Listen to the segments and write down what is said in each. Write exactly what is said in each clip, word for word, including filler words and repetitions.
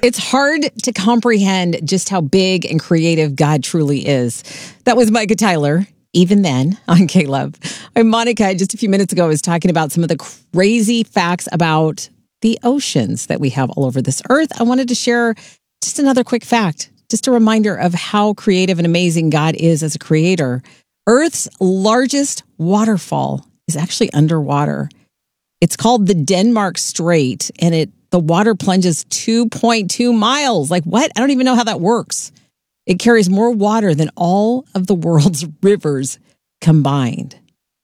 It's hard to comprehend just how big and creative God truly is. That was Micah Tyler, Even Then, on K-Love. I'm Monica. Just a few minutes ago, I was talking about some of the crazy facts about the oceans that we have all over this earth. I wanted to share just another quick fact, just a reminder of how creative and amazing God is as a creator. Earth's largest waterfall is actually underwater. It's called the Denmark Strait, and it the water plunges two point two miles. Like what? I don't even know how that works. It carries more water than all of the world's rivers combined.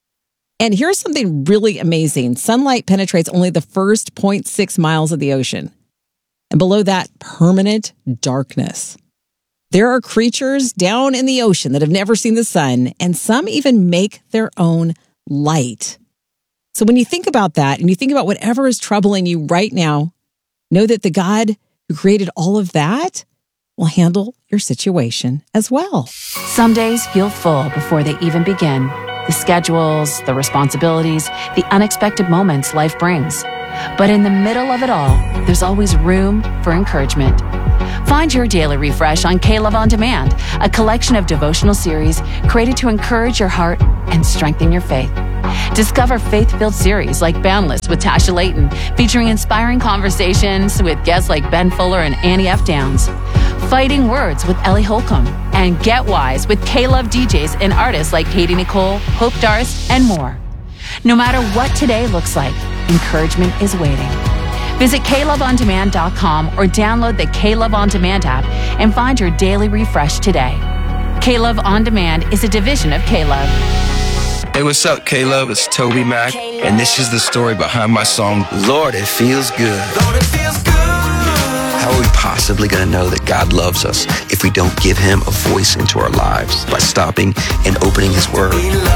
And here's something really amazing. Sunlight penetrates only the first zero point six miles of the ocean. And below that, permanent darkness. There are creatures down in the ocean that have never seen the sun, and some even make their own light. So when you think about that, and you think about whatever is troubling you right now, know that the God who created all of that will handle your situation as well. Some days feel full before they even begin. The schedules, the responsibilities, the unexpected moments life brings. But in the middle of it all, there's always room for encouragement. Find your daily refresh on K-Love On Demand, a collection of devotional series created to encourage your heart and strengthen your faith. Discover faith-filled series like Boundless with Tasha Layton, featuring inspiring conversations with guests like Ben Fuller and Annie F. Downs. Fighting Words with Ellie Holcomb, and Get Wise with K-Love D Js and artists like Katie Nicole, Hope Darst, and more. No matter what today looks like, encouragement is waiting. Visit K Love On Demand dot com or download the K-Love On Demand app and find your daily refresh today. K-Love On Demand is a division of K-Love. Hey, what's up, K-Love? It's Toby Mac, and this is the story behind my song, Lord, It Feels Good. Lord, it feels good. How are we possibly going to know that God loves us if we don't give him a voice into our lives by stopping and opening his word?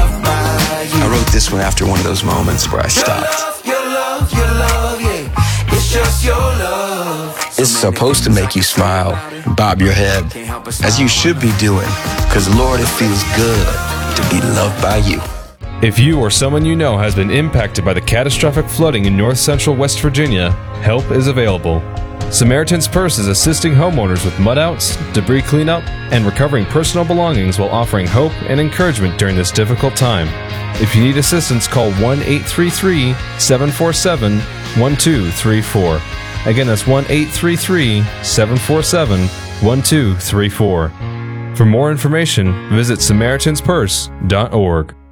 I wrote this one after one of those moments where I stopped. Your love, your love, yeah. It's just your love. It's supposed to make you smile, bob your head, as you should be doing, because Lord, it feels good to be loved by you. If you or someone you know has been impacted by the catastrophic flooding in north central West Virginia, help is available. Samaritan's Purse is assisting homeowners with mud outs, debris cleanup, and recovering personal belongings while offering hope and encouragement during this difficult time. If you need assistance, call one eight three three, seven four seven, one two three four. Again, that's one eight three three, seven four seven, one two three four. For more information, visit Samaritans Purse dot org.